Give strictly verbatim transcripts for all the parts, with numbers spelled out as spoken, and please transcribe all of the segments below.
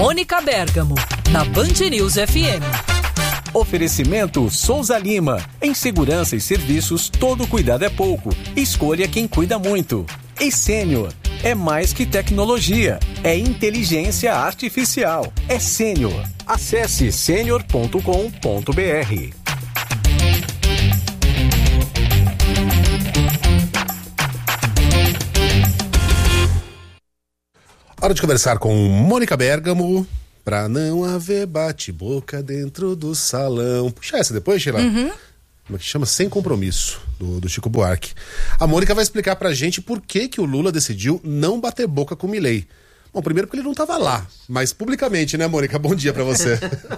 Mônica Bergamo, na Band News F M. Oferecimento Souza Lima. Em segurança e serviços, todo cuidado é pouco. Escolha quem cuida muito. E Sênior. É mais que tecnologia. É inteligência artificial. É Sênior. Acesse sênior ponto com ponto b r. Hora de conversar com Mônica Bergamo. Pra não haver bate-boca dentro do salão. Puxa essa depois, Sheila. Uhum. Como é que chama? Sem Compromisso, do, do Chico Buarque. A Mônica vai explicar pra gente por que que o Lula decidiu não bater boca com o Milei. Bom, primeiro porque ele não estava lá, mas publicamente, né, Mônica? Bom dia pra você.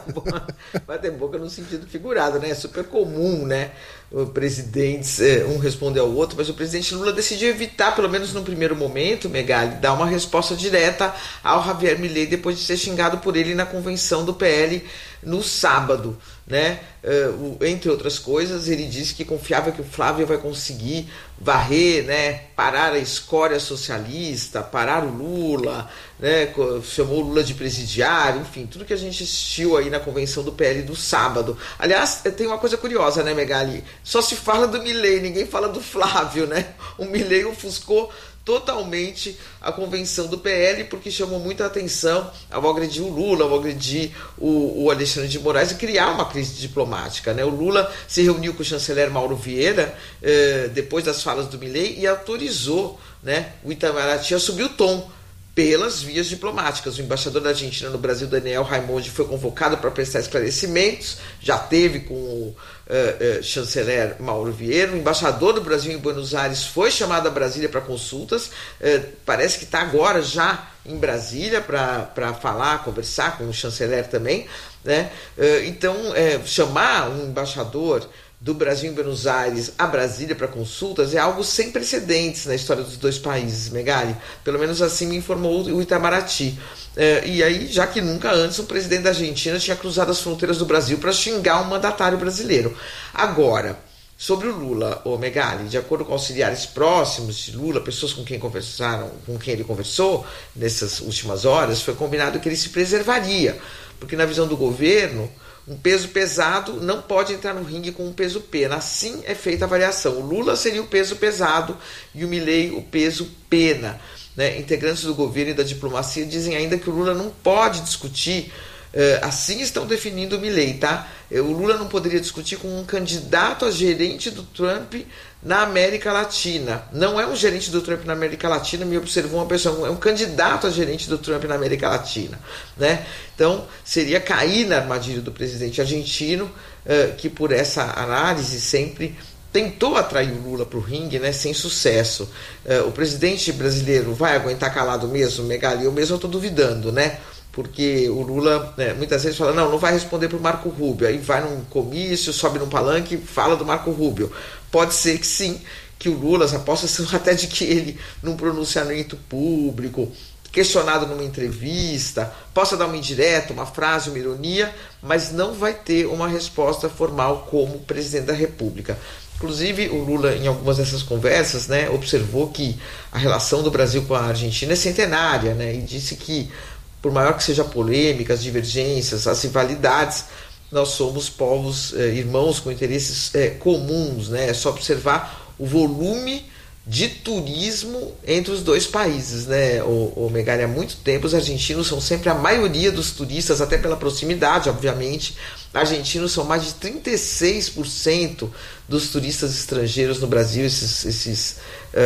Bater boca no sentido figurado, né? É super comum, né? O presidente, um responder ao outro, mas o presidente Lula decidiu evitar, pelo menos no primeiro momento, Megali, dar uma resposta direta ao Javier Milei depois de ser xingado por ele na convenção do P L no sábado, né? Uh, o, entre outras coisas, ele disse que confiava que o Flávio vai conseguir varrer, né? Parar a escória socialista, parar o Lula, né? Chamou o Lula de presidiário, enfim, tudo que a gente assistiu aí na convenção do P L do sábado. Aliás, tem uma coisa curiosa, né, Megali? Só se fala do Milei, ninguém fala do Flávio, né? O Milei ofuscou totalmente a convenção do P L, porque chamou muita atenção ao agredir o Lula, ao agredir o, o Alexandre de Moraes e criar uma crise diplomática, né? O Lula se reuniu com o chanceler Mauro Vieira eh, depois das falas do Milei e autorizou, né, o Itamaraty a subir o tom pelas vias diplomáticas. O embaixador da Argentina no Brasil, Daniel Raimondi, foi convocado para prestar esclarecimentos, já teve com o uh, uh, chanceler Mauro Vieira. O embaixador do Brasil em Buenos Aires foi chamado a Brasília para consultas, uh, parece que está agora já em Brasília para falar, conversar com o chanceler também, né? Uh, então, uh, chamar um embaixador do Brasil em Buenos Aires a Brasília para consultas é algo sem precedentes na história dos dois países, Megali. Pelo menos assim me informou o Itamaraty. É, e aí, já que nunca antes um presidente da Argentina tinha cruzado as fronteiras do Brasil para xingar um mandatário brasileiro. Agora, sobre o Lula, o Megali, de acordo com auxiliares próximos de Lula, pessoas com quem conversaram, com quem ele conversou nessas últimas horas, foi combinado que ele se preservaria, porque na visão do governo, um peso pesado não pode entrar no ringue com um peso pena. Assim é feita a avaliação. O Lula seria o peso pesado e o Milei o peso pena, né? Integrantes do governo e da diplomacia dizem ainda que o Lula não pode discutir, uh, assim estão definindo o Milei, tá? O Lula não poderia discutir com um candidato a gerente do Trump na América Latina. Não é um gerente do Trump na América Latina, me observou uma pessoa, é um candidato a gerente do Trump na América Latina, né? Então, seria cair na armadilha do presidente argentino, uh, que por essa análise sempre tentou atrair o Lula para o ringue, né, sem sucesso. Uh, o presidente brasileiro vai aguentar calado mesmo, Megali? Eu mesmo estou duvidando, né? Porque o Lula, né, muitas vezes fala, não, não vai responder para o Marco Rubio, aí vai num comício, sobe num palanque e fala do Marco Rubio. Pode ser que sim, que o Lula, as apostas são até de que ele, num pronunciamento público, questionado numa entrevista, possa dar uma indireta, uma frase, uma ironia, mas não vai ter uma resposta formal como presidente da República. Inclusive, o Lula, em algumas dessas conversas, né, observou que a relação do Brasil com a Argentina é centenária, né, e disse que, por maior que seja a polêmica, as divergências, as rivalidades, nós somos povos eh, irmãos com interesses eh, comuns, né? É só observar o volume de turismo entre os dois países, né? O, o Megali, há muito tempo os argentinos são sempre a maioria dos turistas, até pela proximidade, obviamente. Argentinos são mais de trinta e seis por cento dos turistas estrangeiros no Brasil. Esses, esses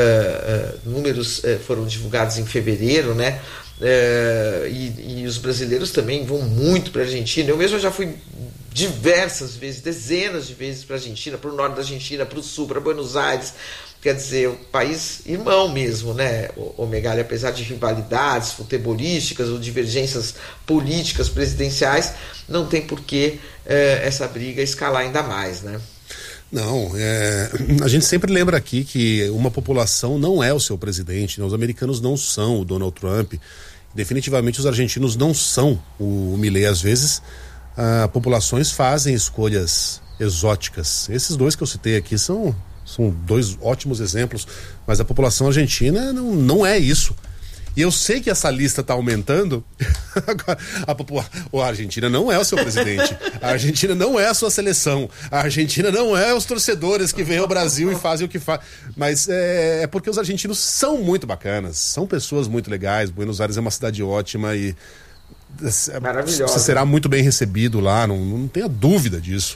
uh, uh, números uh, foram divulgados em fevereiro, né? Uh, e, e os brasileiros também vão muito para a Argentina. Eu mesmo já fui diversas vezes, dezenas de vezes para a Argentina, para o norte da Argentina, para o sul, para Buenos Aires. Quer dizer, o país irmão mesmo, né? O, o Megali, apesar de rivalidades futebolísticas ou divergências políticas presidenciais, não tem por que eh, essa briga escalar ainda mais, né? Não, é, a gente sempre lembra aqui que uma população não é o seu presidente, né? Os americanos não são o Donald Trump, definitivamente os argentinos não são o, o Milei. Às vezes, ah, populações fazem escolhas exóticas. Esses dois que eu citei aqui são... São dois ótimos exemplos, mas a população argentina não, não é isso. E eu sei que essa lista está aumentando. Agora, a, a Argentina não é o seu presidente. A Argentina não é a sua seleção. A Argentina não é os torcedores que vêm ao Brasil e fazem o que fazem. Mas é, é porque os argentinos são muito bacanas. São pessoas muito legais. Buenos Aires é uma cidade ótima e maravilhosa. Você será muito bem recebido lá, não, não tenha dúvida disso.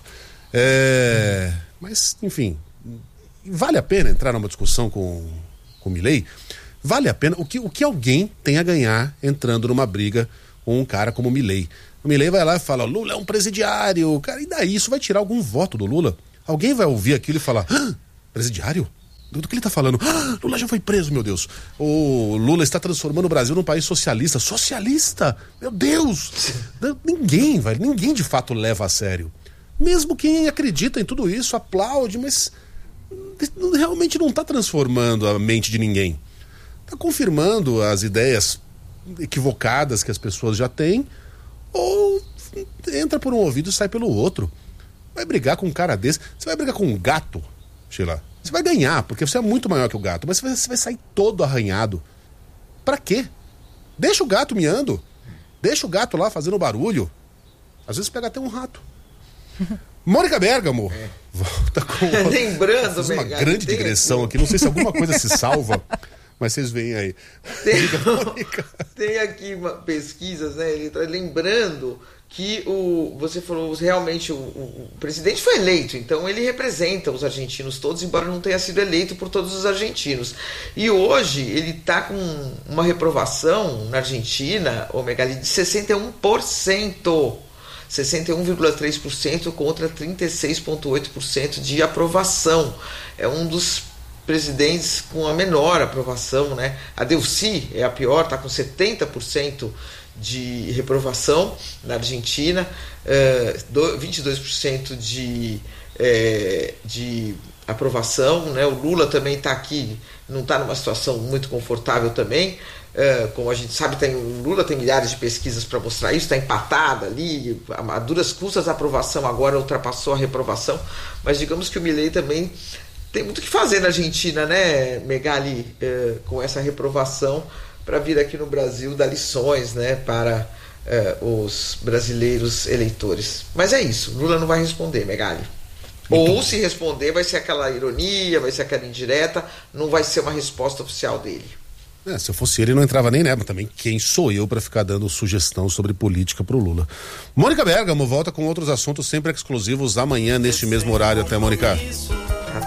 É, mas, enfim, vale a pena entrar numa discussão com, com o Milei? Vale a pena? O que, o que alguém tem a ganhar entrando numa briga com um cara como o Milei? O Milei vai lá e fala, Lula é um presidiário, cara, e daí isso vai tirar algum voto do Lula? Alguém vai ouvir aquilo e falar, ah, presidiário? Do, do que ele tá falando? Ah, Lula já foi preso, meu Deus. O Lula está transformando o Brasil num país socialista. Socialista? Meu Deus! Ninguém, vai, ninguém de fato leva a sério. Mesmo quem acredita em tudo isso, aplaude, mas realmente não está transformando a mente de ninguém. Está confirmando as ideias equivocadas que as pessoas já têm, ou entra por um ouvido e sai pelo outro. Vai brigar com um cara desse, você vai brigar com um gato, Sheila. Você vai ganhar, porque você é muito maior que o gato, mas você vai, você vai sair todo arranhado. Pra quê? Deixa o gato miando. Deixa o gato lá fazendo barulho. Às vezes pega até um rato. Mônica Bergamo é. volta com lembrando uma, uma grande digressão aqui. aqui. Não sei se alguma coisa se salva, mas vocês veem aí. Tem, tem aqui uma, pesquisas, né? Ele tá lembrando que o, você falou, realmente o, o, o presidente foi eleito, então ele representa os argentinos todos, embora não tenha sido eleito por todos os argentinos. E hoje ele está com uma reprovação na Argentina, ô Megali, de sessenta e um por cento. sessenta e um vírgula três por cento contra trinta e seis vírgula oito por cento de aprovação. É um dos presidentes com a menor aprovação, né? A Delcy é a pior, está com setenta por cento de reprovação na Argentina, uh, vinte e dois por cento de, eh, de aprovação, né? O Lula também está aqui, não está numa situação muito confortável também. Uh, como a gente sabe, tem, o Lula tem milhares de pesquisas para mostrar isso, está empatada ali, a, a duras custas a aprovação agora ultrapassou a reprovação, mas digamos que o Milei também tem muito o que fazer na Argentina, né, Megali, uh, com essa reprovação, para vir aqui no Brasil dar lições, né, para uh, os brasileiros eleitores. Mas é isso, Lula não vai responder, Megali. Muito Ou bom. Se responder vai ser aquela ironia, vai ser aquela indireta, não vai ser uma resposta oficial dele. É, se eu fosse ele, não entrava nem nela, mas também quem sou eu para ficar dando sugestão sobre política pro Lula. Mônica Bergamo volta com outros assuntos sempre exclusivos amanhã neste mesmo horário. Até, Mônica.